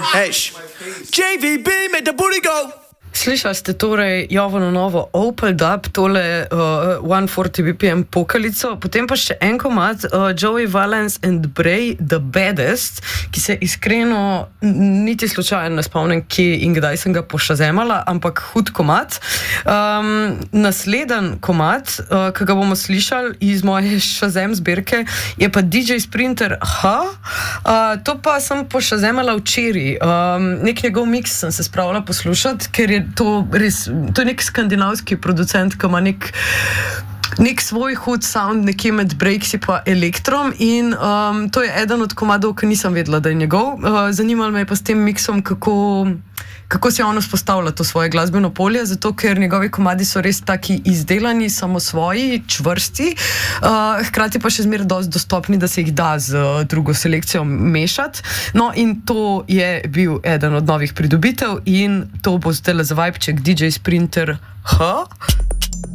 JVB, make the booty go. Slišali ste torej Jovano novo Opel Dub, tole 140 BPM pokalico, potem pa še en komad Joey Valence and Bray, The Baddest, ki se iskreno niti slučajno ne spomnim, kje in kdaj sem ga pošazemala, ampak hud komad. Nasleden komad, ki ga bomo slišali iz moje šazem zbirke, je pa DJ Sprinter to pa sem pošazemala včeraj. Nek njegov miks sem se spravila poslušati, ker je to je nek skandinavski producent, ki ima nek svoj hud sound nekje med breaksi pa elektrom in to je eden od komadov, ki nisem vedela, da je njegov. Zanimalo me je pa s tem miksom, kako se on vzpostavlja to svoje glasbeno polje, zato ker njegovi komadi so res taki izdelani, samosvoji, čvrsti, hkrati pa še zmeraj dosti dostopni, da se jih da z drugo selekcijo mešati. No in to je bil eden od novih pridobitev in to bo zdaj za vibeček DJ Sprinter